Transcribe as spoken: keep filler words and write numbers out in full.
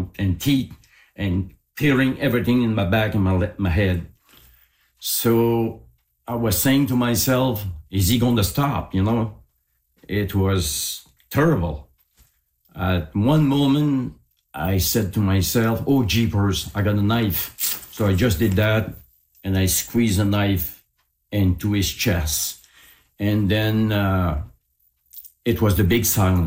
know, and teeth and clearing everything in my back and my, my head. So I was saying to myself, is he going to stop, you know? It was terrible. At one moment, I said to myself, oh, jeepers, I got a knife. So I just did that, and I squeezed a knife into his chest. And then uh, it was the big silence.